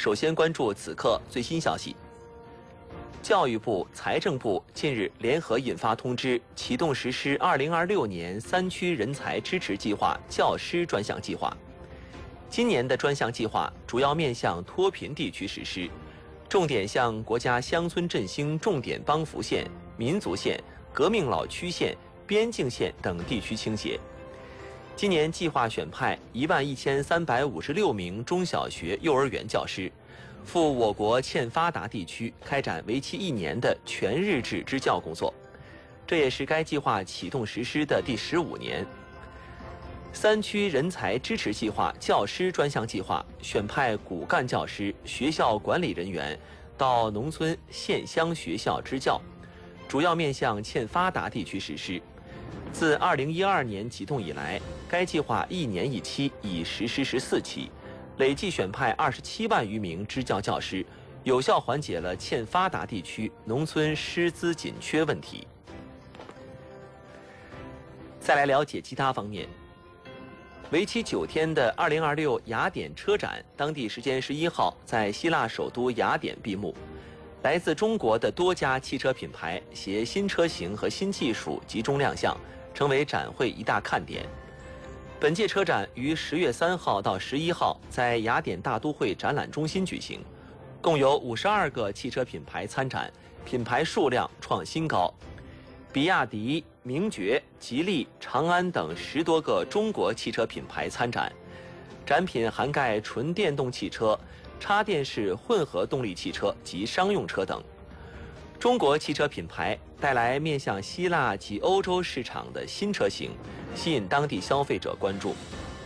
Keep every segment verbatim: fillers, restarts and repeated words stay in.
首先关注此刻最新消息。教育部、财政部近日联合印发通知，启动实施二零二六年三区人才支持计划教师专项计划。今年的专项计划主要面向脱贫地区实施，重点向国家乡村振兴重点帮扶县、民族县、革命老区县、边境县等地区倾斜。今年计划选派一万一千三百五十六名中小学、幼儿园教师，赴我国欠发达地区开展为期一年的全日制支教工作。这也是该计划启动实施的第十五年。三区人才支持计划教师专项计划选派骨干教师、学校管理人员到农村县乡学校支教，主要面向欠发达地区实施。自二零一二年启动以来，该计划一年一期，已实施十四期，累计选派二十七万余名支教教师，有效缓解了欠发达地区农村师资紧缺问题。再来了解其他方面。为期九天的二零二六雅典车展，当地时间十一号在希腊首都雅典闭幕。来自中国的多家汽车品牌携新车型和新技术集中亮相，成为展会一大看点。本届车展于十月三号到十一号在雅典大都会展览中心举行，共有五十二个汽车品牌参展，品牌数量创新高。比亚迪、名爵、吉利、长安等十多个中国汽车品牌参展，展品涵盖纯电动汽车、插电式混合动力汽车及商用车等。中国汽车品牌带来面向希腊及欧洲市场的新车型，吸引当地消费者关注。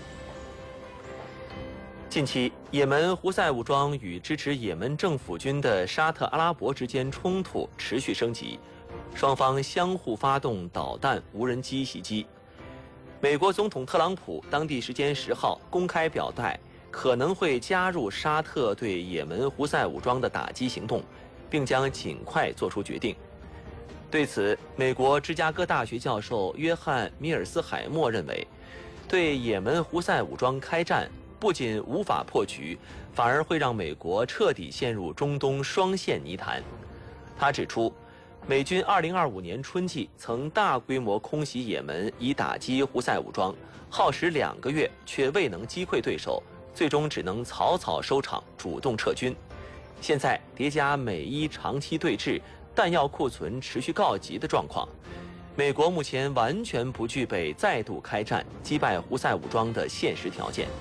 近期，也门胡塞武装与支持也门政府军的沙特阿拉伯之间冲突持续升级，双方相互发动导弹、无人机袭击。美国总统特朗普当地时间十号公开表态，可能会加入沙特对也门胡塞武装的打击行动，并将尽快做出决定。对此，美国芝加哥大学教授约翰·米尔斯海默认为，对也门胡塞武装开战不仅无法破局，反而会让美国彻底陷入中东双线泥潭。他指出，美军二零二五年春季曾大规模空袭也门以打击胡塞武装，耗时两个月却未能击溃对手，最终只能草草收场，主动撤军。现在叠加美伊长期对峙、弹药库存持续告急的状况，美国目前完全不具备再度开战击败胡塞武装的现实条件。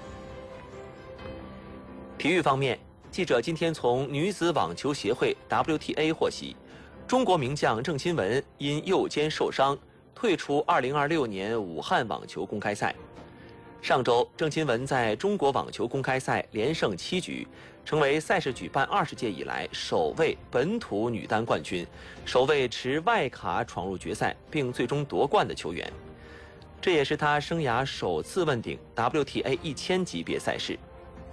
体育方面，记者今天从女子网球协会 W T A 获悉，中国名将郑钦文因右肩受伤，退出二零二六年武汉网球公开赛。上周，郑钦文在中国网球公开赛连胜七局，成为赛事举办二十届以来首位本土女单冠军，首位持外卡闯入决赛并最终夺冠的球员。这也是她生涯首次问鼎 W T A 一千级别赛事。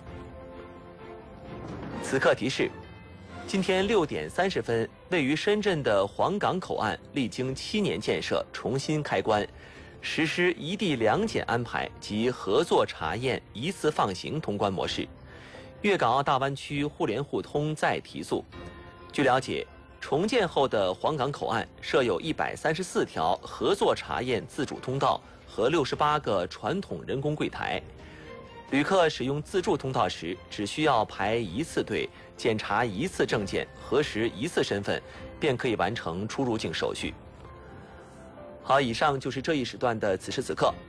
此刻提示：今天六点三十分，位于深圳的黄港口岸历经七年建设，重新开关，实施一地两检安排及合作查验一次放行通关模式。粤港澳大湾区互联互通再提速。据了解，重建后的黄港口岸设有一百三十四条合作查验自主通道和六十八个传统人工柜台。旅客使用自助通道时，只需要排一次队，检查一次证件，核实一次身份，便可以完成出入境手续。好，以上就是这一时段的此时此刻。